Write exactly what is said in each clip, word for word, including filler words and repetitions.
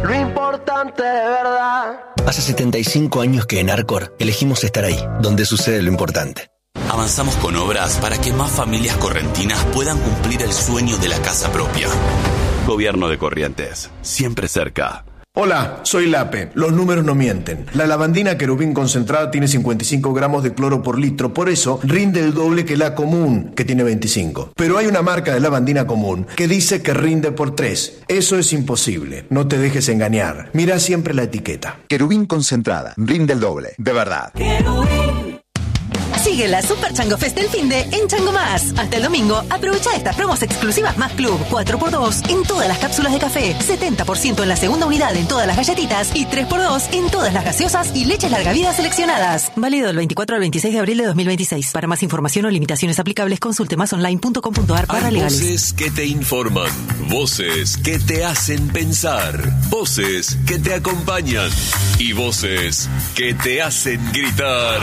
lo importante de verdad. Hace setenta y cinco años que en Arcor elegimos estar ahí, donde sucede lo importante. Avanzamos con obras para que más familias correntinas puedan cumplir el sueño de la casa propia. Gobierno de Corrientes, siempre cerca. Hola, soy Lape. Los números no mienten. La lavandina Querubín concentrada tiene cincuenta y cinco gramos de cloro por litro, por eso rinde el doble que la común, que tiene veinticinco. Pero hay una marca de lavandina común que dice que rinde por tres. Eso es imposible. No te dejes engañar. Mira siempre la etiqueta. Querubín concentrada, rinde el doble, de verdad. Querubín. Sigue la Super Chango Fest del finde en Chango Más. Hasta el domingo, aprovecha estas promos exclusivas Más Club. cuatro por dos en todas las cápsulas de café, setenta por ciento en la segunda unidad en todas las galletitas y tres por dos en todas las gaseosas y leches larga vida seleccionadas. Válido del veinticuatro al veintiséis de abril de dos mil veintiséis. Para más información o limitaciones aplicables, consulte más online punto com punto ar barra legales. Voces que te informan, voces que te hacen pensar, voces que te acompañan y voces que te hacen gritar.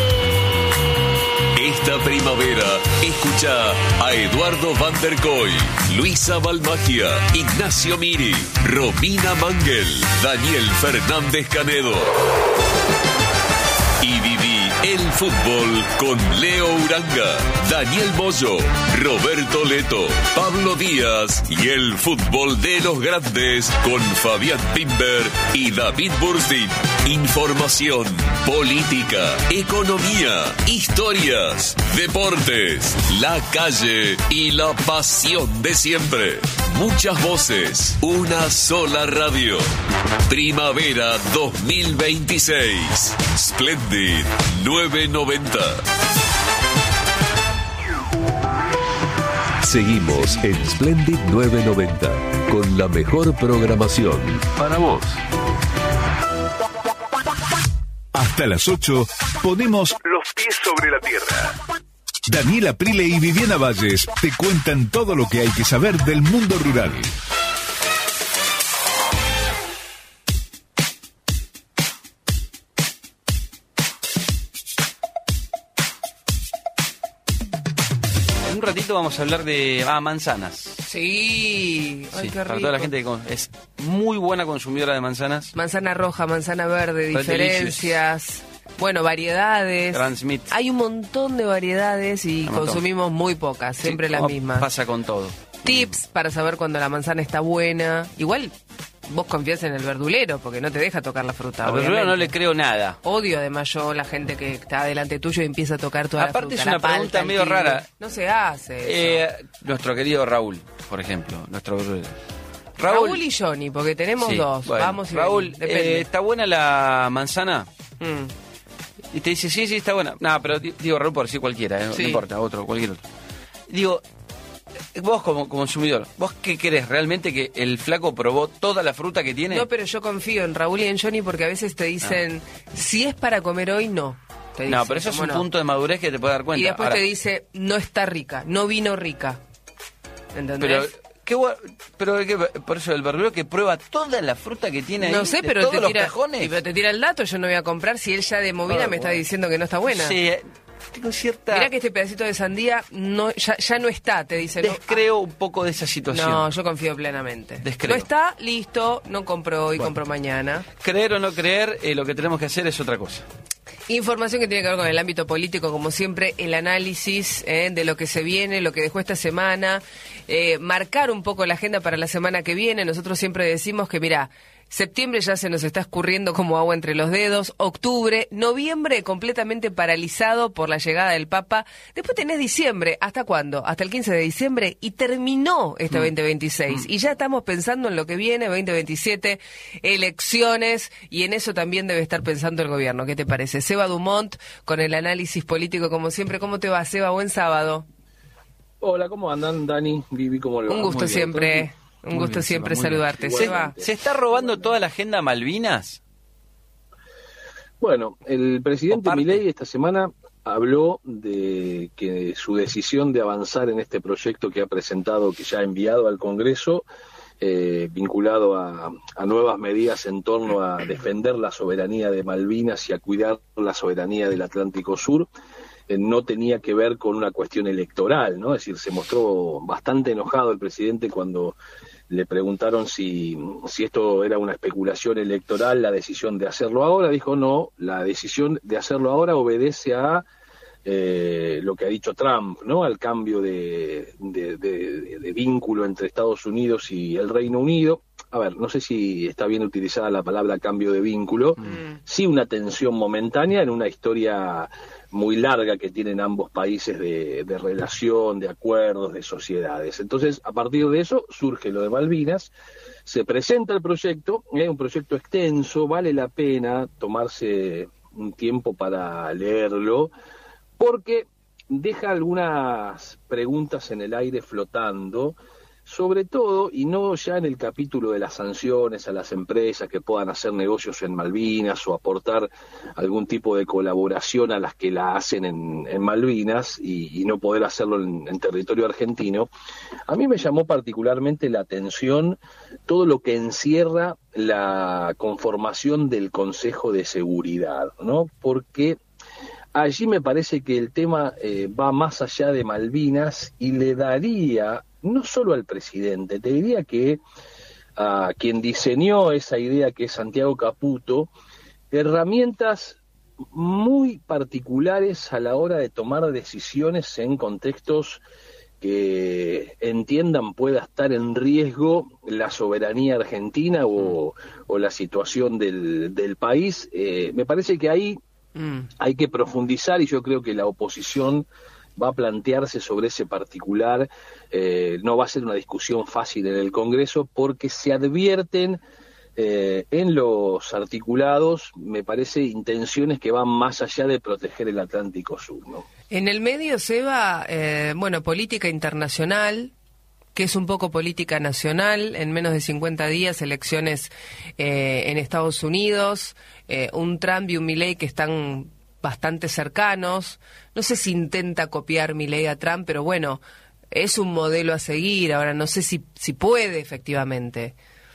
Esta primavera, escucha a Eduardo Van der Koy, Luisa Balmagia, Ignacio Miri, Romina Mangel, Daniel Fernández Canedo. Y viví el fútbol con Leo Uranga, Daniel Moyo, Roberto Leto, Pablo Díaz y el fútbol de los grandes con Fabián Pimber y David Burstein. Información, política, economía, historias, deportes, la calle y la pasión de siempre. Muchas voces, una sola radio. Primavera dos mil veintiséis. Splendid nueve noventa. Seguimos en Splendid nueve noventa con la mejor programación para vos. Hasta las ocho ponemos los pies sobre la tierra. Daniela Prile y Viviana Valles te cuentan todo lo que hay que saber del mundo rural. En un ratito vamos a hablar de ah, manzanas. Sí, ay, sí, qué para rico. toda la gente que es muy buena consumidora de manzanas. Manzana roja, manzana verde, Red diferencias. Bueno, variedades. Gran Smith. Hay un montón de variedades y Un montón. consumimos muy pocas, siempre Sí, las como mismas. Pasa con todo. Tips para saber cuando la manzana está buena. Igual vos confías en el verdulero porque no te deja tocar la fruta. Al verdulero obviamente. no le creo nada. Odio además yo la gente que está delante tuyo y empieza a tocar toda Aparte la fruta. es una la palta, pregunta el medio kiwi. rara. No se hace eso. Eh, nuestro querido Raúl, por ejemplo, nuestro verdulero. Raúl, y Johnny, porque tenemos Sí, dos. bueno, Vamos y Raúl, venimos, depende. eh, ¿está buena la manzana? Mm. Y te dice, sí, sí, está buena. No, pero di- digo, Raúl, por decir cualquiera, eh, Sí. no importa, otro, cualquier otro. Digo, vos como, como consumidor, ¿vos qué querés? ¿Realmente que el flaco probó toda la fruta que tiene? No, pero yo confío en Raúl y en Johnny porque a veces te dicen, si es para comer hoy, no. Te No, dicen, pero eso es ¿cómo un no? punto de madurez que te puede dar cuenta. Y después Ahora, te dice, no está rica, no vino rica. ¿Entendés? Pero, qué gua- pero ¿qué? Por eso el verdulero que prueba toda la fruta que tiene ahí, no sé, de pero todos te, los tira, cajones. y pero te tira el dato, yo no voy a comprar si él ya de movida Ah, me está bueno. diciendo que no está buena. Sí, eh, tengo cierta... Mirá que este pedacito de sandía no, ya, ya no está, te dice. no, Descreo un poco de esa situación. No, yo confío plenamente. Descreo. No está, listo, no compro hoy, Bueno. compro mañana. Creer o no creer, eh, lo que tenemos que hacer es otra cosa. Información que tiene que ver con el ámbito político, como siempre, el análisis eh, de lo que se viene, lo que dejó esta semana, eh, marcar un poco la agenda para la semana que viene. Nosotros siempre decimos que, mira, septiembre ya se nos está escurriendo como agua entre los dedos, octubre, noviembre completamente paralizado por la llegada del Papa. Después tenés diciembre, ¿hasta cuándo? Hasta el quince de diciembre y terminó este Mm. veinte veintiséis. Y ya estamos pensando en lo que viene, veinte veintisiete, elecciones, y en eso también debe estar pensando el gobierno. ¿Qué te parece? Seba Dumont, con el análisis político como siempre. ¿Cómo te va, Seba? Buen sábado. Hola, ¿cómo andan, Dani? Vivi, ¿cómo le va? Un gusto Muy bien. siempre, un Muy gusto bien, siempre Seba, muy bien. saludarte. ¿Se, Seba. ¿Se está robando toda la agenda Malvinas? Bueno, el presidente O parte. Milei esta semana habló de que su decisión de avanzar en este proyecto que ha presentado, que ya ha enviado al Congreso, eh, vinculado a, a nuevas medidas en torno a defender la soberanía de Malvinas y a cuidar la soberanía del Atlántico Sur, eh, no tenía que ver con una cuestión electoral, ¿no? Es decir, se mostró bastante enojado el presidente cuando le preguntaron si, si esto era una especulación electoral, la decisión de hacerlo ahora. Dijo no, la decisión de hacerlo ahora obedece a eh, lo que ha dicho Trump, ¿no? Al cambio de, de, de, de vínculo entre Estados Unidos y el Reino Unido. A ver, no sé si está bien utilizada la palabra cambio de vínculo, mm. sí una tensión momentánea en una historia muy larga que tienen ambos países de, de relación, de acuerdos, de sociedades. Entonces, a partir de eso surge lo de Malvinas, se presenta el proyecto, es un proyecto extenso, vale la pena tomarse un tiempo para leerlo, porque deja algunas preguntas en el aire flotando, sobre todo, y no ya en el capítulo de las sanciones a las empresas que puedan hacer negocios en Malvinas o aportar algún tipo de colaboración a las que la hacen en, en Malvinas y, y no poder hacerlo en, en territorio argentino. A mí me llamó particularmente la atención todo lo que encierra la conformación del Consejo de Seguridad, ¿no? Porque allí me parece que el tema eh, va más allá de Malvinas y le daría, no solo al presidente, te diría que a quien diseñó esa idea, que es Santiago Caputo, herramientas muy particulares a la hora de tomar decisiones en contextos que entiendan pueda estar en riesgo la soberanía argentina o, o la situación del, del país. Eh, me parece que ahí mm. hay que profundizar y yo creo que la oposición va a plantearse sobre ese particular. Eh, no va a ser una discusión fácil en el Congreso porque se advierten eh, en los articulados, me parece, intenciones que van más allá de proteger el Atlántico Sur, ¿no? En el medio, Seba, eh, bueno, política internacional, que es un poco política nacional, en menos de cincuenta días, elecciones eh, en Estados Unidos, eh, un Trump y un Milei que están bastante cercanos. No sé si intenta copiar Milei a Trump, pero bueno, es un modelo a seguir. Ahora no sé si, si puede efectivamente.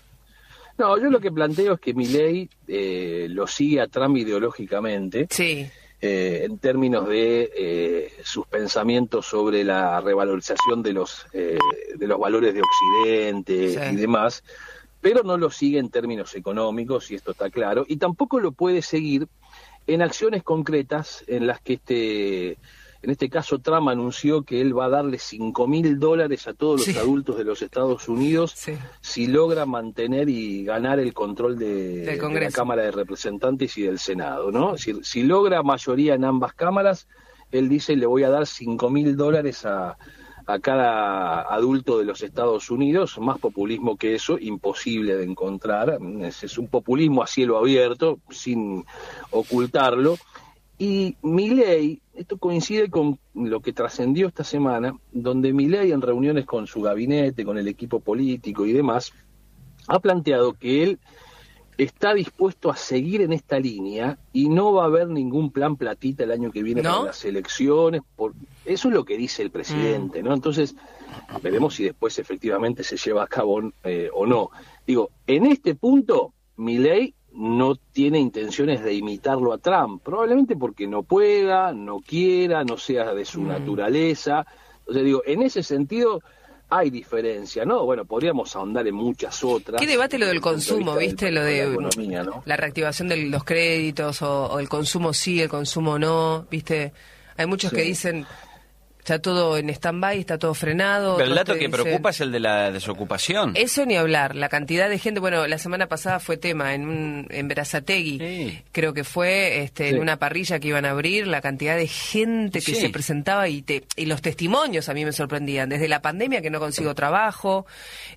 No, yo lo que planteo es que Milei eh, lo sigue a Trump ideológicamente. Sí. Eh, en términos de eh, sus pensamientos sobre la revalorización de los eh, de los valores de Occidente sí. y demás, pero no lo sigue en términos económicos, y esto está claro, y tampoco lo puede seguir en acciones concretas en las que este, en este caso Trump anunció que él va a darle cinco mil dólares a todos los sí. adultos de los Estados Unidos sí. si logra mantener y ganar el control de, de la Cámara de Representantes y del Senado, ¿no? Si, si logra mayoría en ambas cámaras, él dice le voy a dar cinco mil dólares a a cada adulto de los Estados Unidos. Más populismo que eso, imposible de encontrar. Es, es un populismo a cielo abierto, sin ocultarlo. Y Milei, esto coincide con lo que trascendió esta semana, donde Milei, en reuniones con su gabinete, con el equipo político y demás, ha planteado que él está dispuesto a seguir en esta línea y no va a haber ningún plan platita el año que viene ¿No? para las elecciones. Por... Eso es lo que dice el presidente, mm. ¿no? Entonces, veremos si después efectivamente se lleva a cabo eh, o no. Digo, en este punto, Milei no tiene intenciones de imitarlo a Trump, probablemente porque no pueda, no quiera, no sea de su mm. naturaleza. Entonces, digo, en ese sentido hay diferencia, ¿no? Bueno, podríamos ahondar en muchas otras. ¿Qué debate lo del consumo, viste? Lo de la, economía, ¿no? La reactivación de los créditos o, o el consumo sí, el consumo no, viste? Hay muchos sí. que dicen está todo en stand-by, está todo frenado. Pero el dato que dicen, preocupa es el de la desocupación. Eso ni hablar, la cantidad de gente, bueno, la semana pasada fue tema en un, en Berazategui, sí. creo que fue este, sí. en una parrilla que iban a abrir, la cantidad de gente que sí. se presentaba y, te, y los testimonios a mí me sorprendían, desde la pandemia que no consigo trabajo,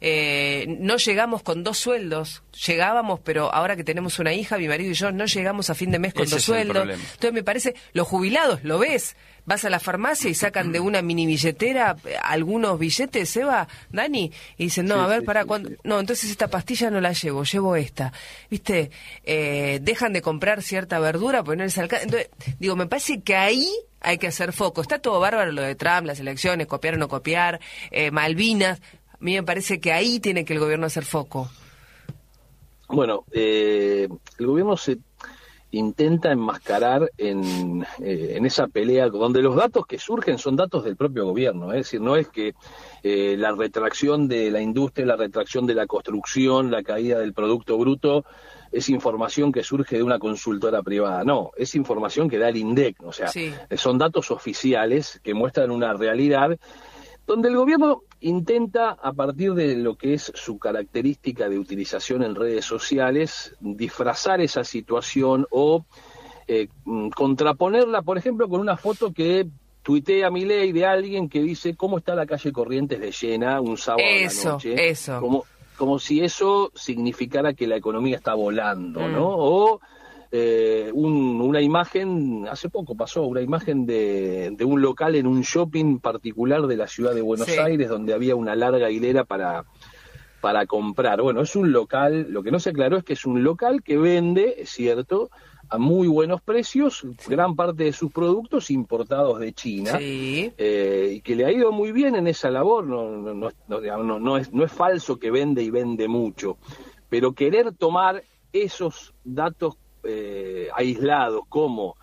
eh, no llegamos con dos sueldos, llegábamos, pero ahora que tenemos una hija, mi marido y yo, no llegamos a fin de mes con Ese dos es sueldos. Entonces me parece, los jubilados, ¿lo ves? Vas a la farmacia y sacan de una mini billetera algunos billetes, Seba, Dani, y dicen, no, sí, a ver, sí, para sí, cuando... Sí. No, entonces esta pastilla no la llevo, llevo esta. ¿Viste? Eh, dejan de comprar cierta verdura, ponerse al... Entonces, digo, me parece que ahí hay que hacer foco. Está todo bárbaro lo de Trump, las elecciones, copiar o no copiar, eh, Malvinas. A mí me parece que ahí tiene que el gobierno hacer foco. Bueno, eh, el gobierno se... intenta enmascarar en, eh, en esa pelea, donde los datos que surgen son datos del propio gobierno, ¿eh? Es decir, no es que eh, la retracción de la industria, la retracción de la construcción, la caída del Producto Bruto, es información que surge de una consultora privada, no, es información que da el INDEC, o sea, sí. son datos oficiales que muestran una realidad donde el gobierno intenta, a partir de lo que es su característica de utilización en redes sociales, disfrazar esa situación o eh, contraponerla, por ejemplo, con una foto que tuitea Milei de alguien que dice cómo está la calle Corrientes de llena un sábado eso, a la noche. Eso, como, como si eso significara que la economía está volando, mm. ¿no? O Eh, un, una imagen, hace poco pasó, una imagen de, de un local en un shopping particular de la ciudad de Buenos sí. Aires, donde había una larga hilera para, para comprar. Bueno, es un local, lo que no se aclaró es que es un local que vende, es cierto, a muy buenos precios, sí. gran parte de sus productos importados de China, sí. eh, y que le ha ido muy bien en esa labor. No, no, no, no, no, es, no es falso que vende y vende mucho, pero querer tomar esos datos Eh, aislados como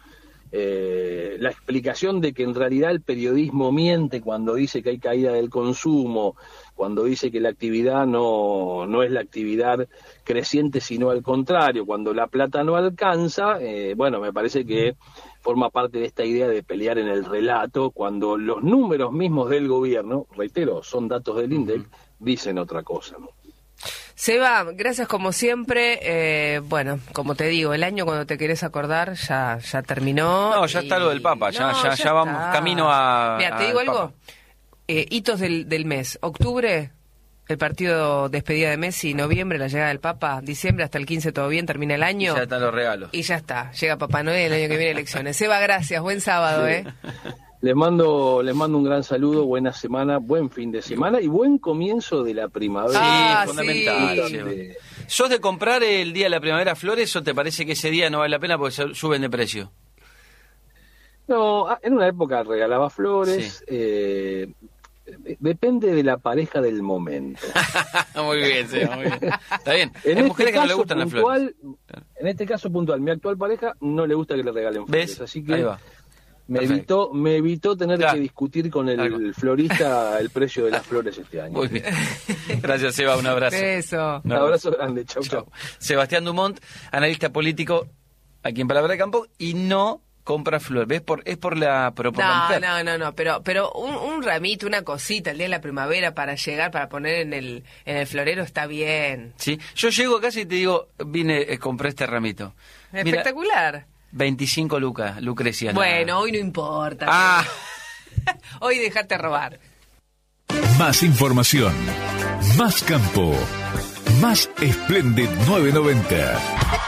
eh, la explicación de que en realidad el periodismo miente cuando dice que hay caída del consumo, cuando dice que la actividad no, no es la actividad creciente sino al contrario, cuando la plata no alcanza, eh, bueno, me parece que forma parte de esta idea de pelear en el relato cuando los números mismos del gobierno, reitero, son datos del INDEC, dicen otra cosa, ¿no? Seba, gracias como siempre. Eh, bueno, como te digo, el año cuando te querés acordar ya ya terminó. No, ya y... está lo del Papa, ya no, ya, ya, ya vamos camino a... Mira, te digo algo, eh, hitos del, del mes, octubre, el partido despedida de Messi, noviembre, la llegada del Papa, diciembre hasta el quince todo bien, termina el año. Y ya están los regalos. Y ya está, llega Papá Noel, el año que viene elecciones. Seba, gracias, buen sábado, sí. ¿eh? Les mando, les mando un gran saludo, buena semana, buen fin de semana y buen comienzo de la primavera. Sí, ah, fundamental. Sí. Sí. ¿Sos de comprar el día de la primavera flores o te parece que ese día no vale la pena porque suben de precio? No, en una época regalaba flores. Sí. Eh, depende de la pareja del momento. Muy bien, sí, muy bien. Está bien. En Hay este mujeres que no le gustan puntual, las flores. En este caso puntual, mi actual pareja no le gusta que le regalen flores. ¿Ves? Así que ahí va. Me evitó, me evitó tener claro. que discutir con el claro. florista el precio de las flores este año. Muy bien. Gracias, Seba, un abrazo. Beso. Un abrazo grande, chau, chau. Sebastián Dumont, analista político aquí en Palabra de Campo, y no compra flores. ¿Ves? Por, es por la, por, por no, la mujer. No, no, no, pero, pero un, un ramito, una cosita el día de la primavera para llegar, para poner en el, en el florero está bien. Sí, yo llego a casa y te digo, vine, eh, compré este ramito. Espectacular. Mira, veinticinco lucas, Lucrecia. Bueno, hoy no importa. Ah. Hoy dejate robar. Más información, más campo, más Splendid novecientos noventa.